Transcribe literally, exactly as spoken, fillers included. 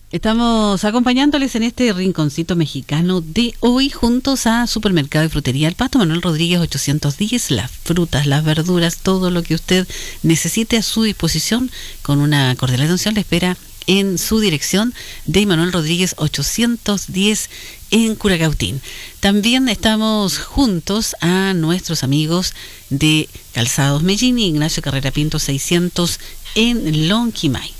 Estamos acompañándoles en este rinconcito mexicano de hoy juntos a Supermercado y Frutería El Pasto, Manuel Rodríguez ochocientos diez, las frutas, las verduras, todo lo que usted necesite a su disposición, con una cordial atención le espera en su dirección de Manuel Rodríguez ochocientos diez en Curacautín. También estamos juntos a nuestros amigos de Calzados Mellín y Ignacio Carrera Pinto seiscientos en Lonquimay.